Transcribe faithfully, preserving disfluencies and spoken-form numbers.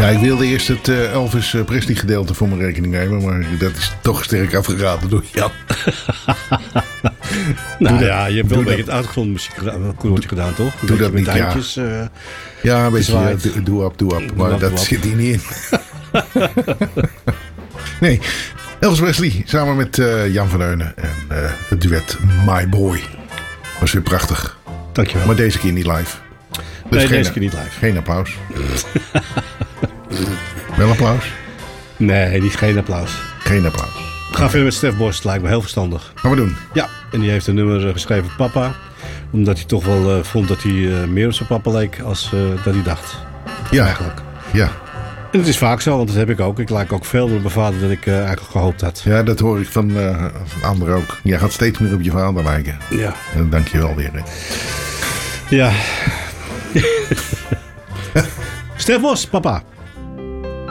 Ja, ik wilde eerst het uh, Elvis Presley gedeelte voor mijn rekening nemen, maar dat is toch sterk afgeraden door Jan. Nou dat, ja, je hebt wel een beetje het uitgevonden muziekkoortje gedaan, toch? Doe dat niet, ja. Eindjes, uh, ja, een beetje ja, doe op, doe op, maar doe dat up, zit hier niet in. Nee, Elvis Presley samen met uh, Jan van Heunen en uh, het duet My Boy. Was weer prachtig. Dankjewel. Maar deze keer niet live. Dus nee, geen, deze keer niet live. Geen applaus. Wel applaus? Nee, niet geen applaus. Geen applaus. We gaan verder met Stef Bos, lijkt me heel verstandig. Gaan we doen. Ja, en die heeft een nummer geschreven Papa. Omdat hij toch wel uh, vond dat hij uh, meer op zijn papa leek als uh, dat hij dacht. Ja. Eigenlijk. Ja. En het is vaak zo, want dat heb ik ook. Ik lijk ook veel op mijn vader dan ik uh, eigenlijk gehoopt had. Ja, dat hoor ik van, uh, van anderen ook. Jij gaat steeds meer op je vader lijken. Ja. En dank je wel weer. Hè. Ja. Stef Bos, Papa.